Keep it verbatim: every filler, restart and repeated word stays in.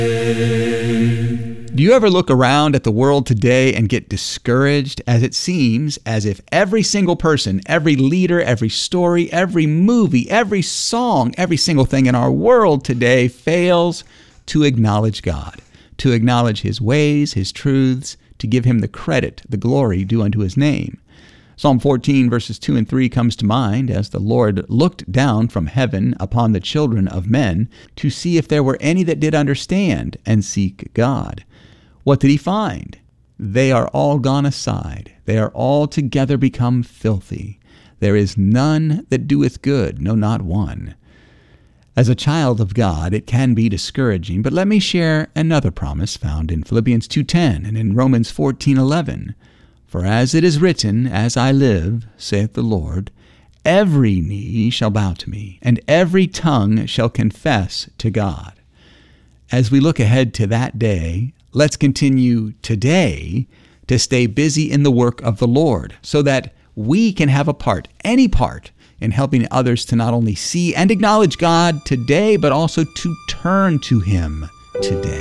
Do you ever look around at the world today and get discouraged, as it seems as if every single person, every leader, every story, every movie, every song, every single thing in our world today fails to acknowledge God, to acknowledge His ways, His truths, to give Him the credit, the glory due unto His name? Psalm fourteen, verses two and three comes to mind as the Lord looked down from heaven upon the children of men to see if there were any that did understand and seek God. What did He find? They are all gone aside. They are all together become filthy. There is none that doeth good, no, not one. As a child of God, it can be discouraging, but let me share another promise found in Philippians two ten and in Romans fourteen eleven. For as it is written, As I live, saith the Lord, every knee shall bow to me, and every tongue shall confess to God. As we look ahead to that day, let's continue today to stay busy in the work of the Lord so that we can have a part, any part, in helping others to not only see and acknowledge God today, but also to turn to Him today.